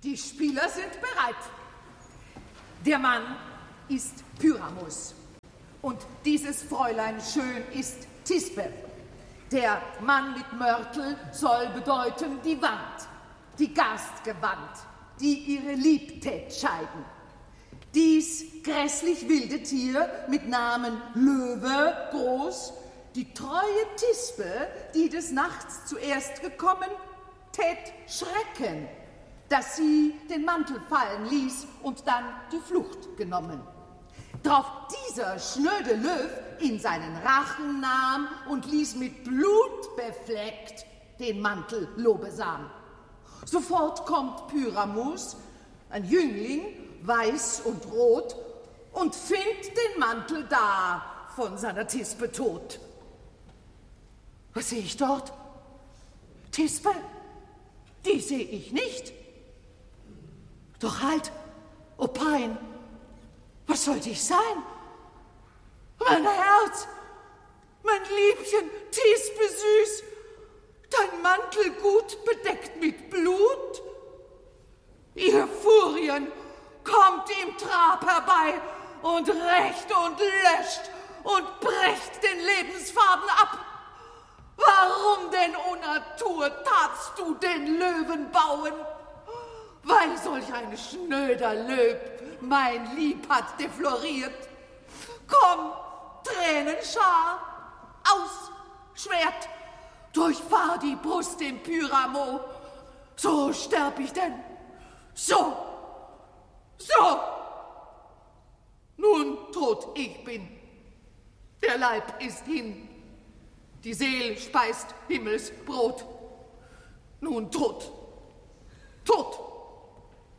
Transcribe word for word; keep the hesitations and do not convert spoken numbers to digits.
Die Spieler sind bereit. Der Mann ist Pyramus. Und dieses Fräulein schön ist Thisbe. Der Mann mit Mörtel soll bedeuten die Wand, die Gastgewand, die ihre Liebtät scheiden. Dies grässlich wilde Tier mit Namen Löwe groß, die treue Thisbe, die des Nachts zuerst gekommen, tät schrecken, dass sie den Mantel fallen ließ und dann die Flucht genommen. Drauf dieser schnöde Löw in seinen Rachen nahm und ließ mit Blut befleckt den Mantel lobesam. Sofort kommt Pyramus, ein Jüngling, weiß und rot, und findet den Mantel da von seiner Thisbe tot. Was sehe ich dort? Thisbe? Die sehe ich nicht. Doch halt, o Pein, was sollte ich sein? Mein Herz, mein Liebchen, Thisbe süß, dein Mantel gut bedeckt mit Blut. Ihr Furien, kommt im Trab herbei und rächt und löscht und brecht den Lebensfaden ab. Warum denn, o Natur, tatst du den Löwen bauen? Weil solch ein schnöder Löb mein Lieb hat defloriert. Komm, Tränenschar, aus, Schwert, durchfahr die Brust dem Pyramo, so sterb ich denn, so, so. Nun tot ich bin, der Leib ist hin, die Seel speist Himmelsbrot, nun tot.